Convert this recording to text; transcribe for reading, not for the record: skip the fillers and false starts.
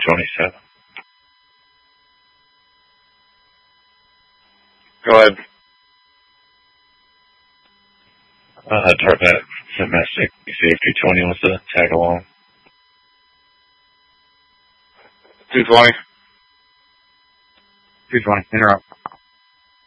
227. Go ahead. Dartbat domestic. You see if 220 wants to tag along. 220. 220. Interrupt.